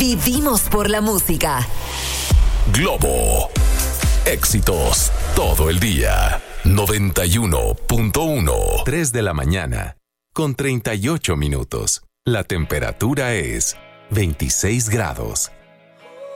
Vivimos por la música. Globo. Éxitos todo el día. 91.1. 3 de la mañana, con 38 minutos. La temperatura es 26 grados.